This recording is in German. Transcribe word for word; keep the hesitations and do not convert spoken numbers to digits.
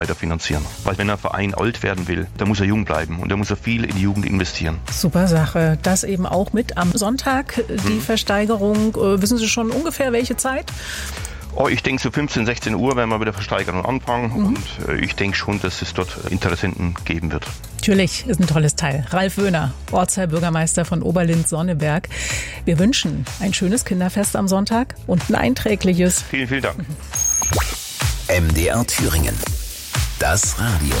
weiter finanzieren. Weil wenn ein Verein alt werden will, dann muss er jung bleiben und dann muss er viel in die Jugend investieren. Super Sache. Das eben auch mit am Sonntag, die hm. Versteigerung. Äh, wissen Sie schon ungefähr welche Zeit? Oh, ich denke, so fünfzehn, sechzehn Uhr werden wir mit der Versteigerung anfangen mhm. und äh, ich denke schon, dass es dort Interessenten geben wird. Natürlich, ist ein tolles Teil. Ralf Wöhner, Ortsteilbürgermeister von Oberlinz-Sonneberg. Wir wünschen ein schönes Kinderfest am Sonntag und ein einträgliches. Vielen, vielen Dank. M D R Thüringen. Das Radio.